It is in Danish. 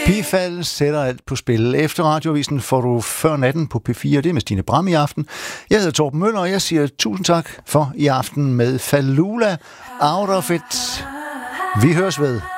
Pifald sætter alt på spil. Efter Radioavisen får du Før natten på P4. Det er med Stine Bram i aften. Jeg hedder Torben Møller, og jeg siger tusind tak for i aften med Fallulah, Out of It. Vi høres ved.